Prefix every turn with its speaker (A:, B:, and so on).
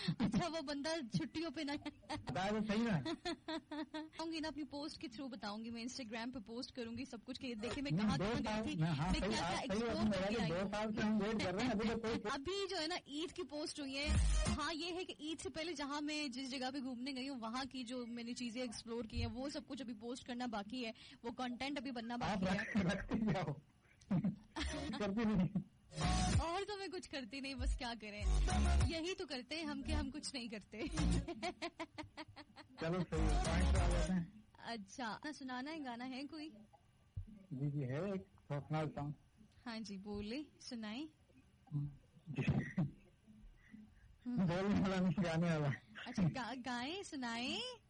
A: अच्छा वो बंदा छुट्टियों पे ना
B: सही ना
A: बताऊंगी ना, अपनी पोस्ट के थ्रू बताऊंगी, मैं इंस्टाग्राम पे पोस्ट करूंगी सब कुछ कि देखिए मैं कहाँ गई थी, मैं क्या क्या एक्सप्लोर करके आई हूँ। अभी जो है ना ईद की पोस्ट हुई है। हाँ ये है कि ईद से पहले जहाँ मैं जिस जगह पे घूमने गई हूँ वहाँ की जो मैंने चीजें एक्सप्लोर की है वो सब कुछ अभी पोस्ट करना बाकी है, वो कंटेंट अभी बनना बाकी है।
B: करती नहीं
A: और तो मैं कुछ करती नहीं, बस क्या करें, यही तो करते हैं हम कि हम कुछ नहीं करते।
B: चलो सही है, पॉइंट पे आ जाते हैं।
A: अच्छा सुनाना है, गाना है कोई?
B: जी जी है, एक सुना देता हूँ।
A: हाँ जी बोले, सुनाए।
B: बोलने वाला नहीं, गाने वाला।
A: अच्छा गाएं, सुनाए।